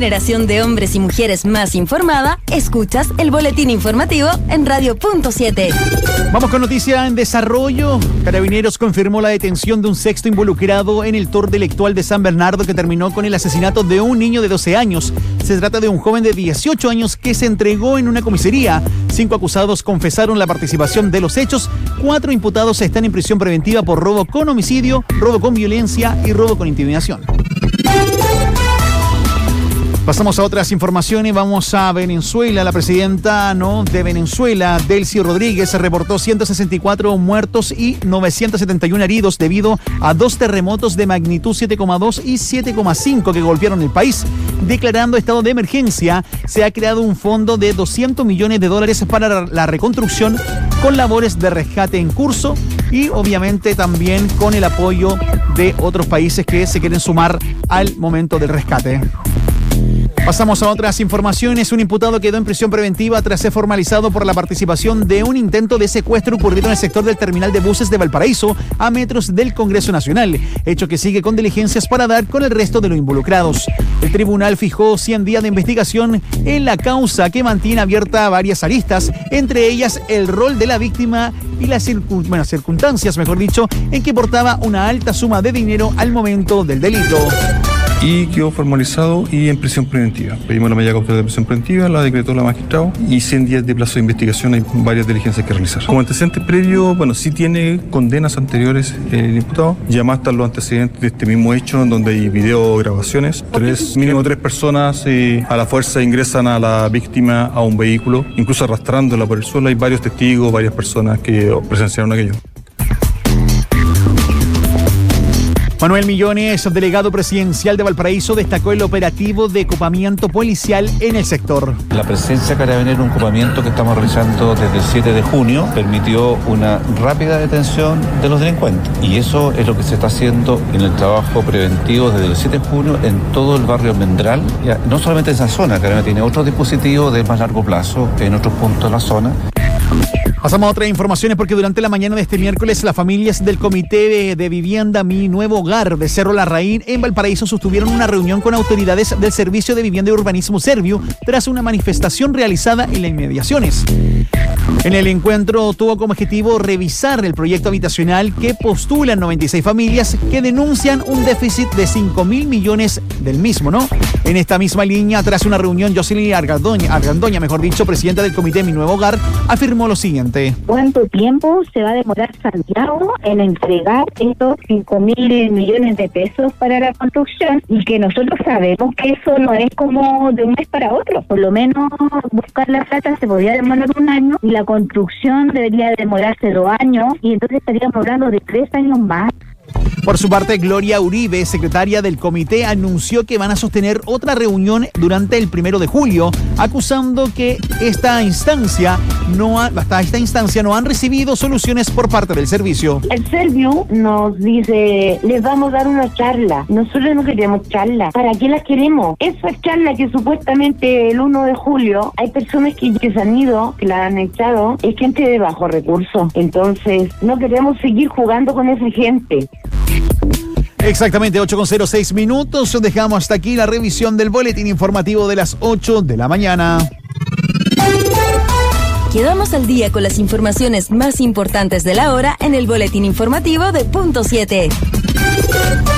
generación de hombres y mujeres más informada, escuchas el boletín informativo en Radio Punto 7. Vamos con noticia en desarrollo. Carabineros confirmó la detención de un sexto involucrado en el tour delictual de San Bernardo que terminó con el asesinato de un niño de 12 años. Se trata de un joven de 18 años que se entregó en una comisaría. 5 acusados confesaron la participación de los hechos. 4 imputados están en prisión preventiva por robo con homicidio, robo con violencia y robo con intimidación. Pasamos a otras informaciones, vamos a Venezuela. La presidenta de Venezuela, Delcy Rodríguez, reportó 164 muertos y 971 heridos debido a 2 terremotos de magnitud 7,2 y 7,5 que golpearon el país. Declarando estado de emergencia, se ha creado un fondo de $200 millones para la reconstrucción con labores de rescate en curso y obviamente también con el apoyo de otros países que se quieren sumar al momento del rescate. Pasamos a otras informaciones. Un imputado quedó en prisión preventiva tras ser formalizado por la participación de un intento de secuestro ocurrido en el sector del terminal de buses de Valparaíso, a metros del Congreso Nacional, hecho que sigue con diligencias para dar con el resto de los involucrados. El tribunal fijó 100 días de investigación en la causa, que mantiene abierta varias aristas, entre ellas el rol de la víctima y las circunstancias, en que portaba una alta suma de dinero al momento del delito. Y quedó formalizado y en prisión preventiva. Pedimos la medida cautelar de prisión preventiva, la decretó la magistrado, y 100 días de plazo de investigación. Hay varias diligencias que realizar. Como antecedente previo, sí tiene condenas anteriores el imputado. Ya más están los antecedentes de este mismo hecho, en donde hay videograbaciones. Mínimo 3 personas a la fuerza ingresan a la víctima a un vehículo, incluso arrastrándola por el suelo. Hay varios testigos, varias personas que presenciaron aquello. Manuel Millones, delegado presidencial de Valparaíso, destacó el operativo de copamiento policial en el sector. La presencia carabinera en un copamiento que estamos realizando desde el 7 de junio permitió una rápida detención de los delincuentes. Y eso es lo que se está haciendo en el trabajo preventivo desde el 7 de junio en todo el barrio Almendral. No solamente en esa zona, Carabinera tiene otros dispositivos de más largo plazo en otros puntos de la zona. Pasamos a otras informaciones porque durante la mañana de este miércoles las familias del Comité de Vivienda Mi Nuevo Hogar de Cerro Larraín en Valparaíso sostuvieron una reunión con autoridades del Servicio de Vivienda y Urbanismo Servio tras una manifestación realizada en las inmediaciones. En el encuentro tuvo como objetivo revisar el proyecto habitacional que postulan 96 familias que denuncian un déficit de 5.000 millones del mismo, En esta misma línea, tras una reunión, Jocelyn Argandoña, presidenta del Comité Mi Nuevo Hogar, afirmó lo siguiente. ¿Cuánto tiempo se va a demorar Santiago en entregar estos 5.000 millones de pesos para la construcción? Y que nosotros sabemos que eso no es como de un mes para otro. Por lo menos buscar la plata se podría demorar 1 año y la construcción debería demorarse 2 años y entonces estaríamos hablando de 3 años más. Por su parte, Gloria Uribe, secretaria del comité, anunció que van a sostener otra reunión durante el 1 de julio, acusando que hasta esta instancia no han recibido soluciones por parte del servicio. El Servio nos dice, les vamos a dar una charla. Nosotros no queremos charla. ¿Para qué las queremos? Esa charla que supuestamente el 1 de julio hay personas que se han ido, que la han echado, es gente de bajo recurso. Entonces, no queremos seguir jugando con esa gente. Exactamente, 8:06. Dejamos hasta aquí la revisión del boletín informativo de las 8 de la mañana. Quedamos al día con las informaciones más importantes de la hora en el boletín informativo de Punto 7.